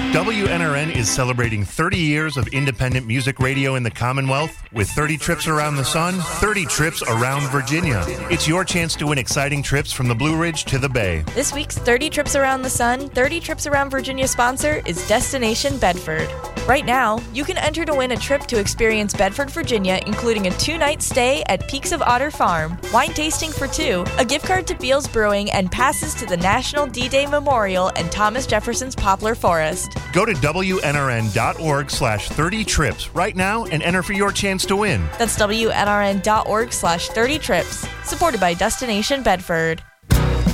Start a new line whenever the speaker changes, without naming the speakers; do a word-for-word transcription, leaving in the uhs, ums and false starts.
W N R N is celebrating thirty years of independent music radio in the Commonwealth with thirty trips around the sun, thirty trips around Virginia. It's your chance to win exciting trips from the Blue Ridge to the Bay.
This week's thirty Trips Around the Sun, thirty Trips Around Virginia sponsor is Destination Bedford. Right now, you can enter to win a trip to experience Bedford, Virginia, including a two-night stay at Peaks of Otter Farm, wine tasting for two, a gift card to Beals Brewing, and passes to the National D-Day Memorial and Thomas Jefferson's Poplar Forest.
Go to W N R N dot org slash thirty trips right now and enter for your chance to win.
That's W N R N dot org slash thirty trips. Supported by Destination Bedford.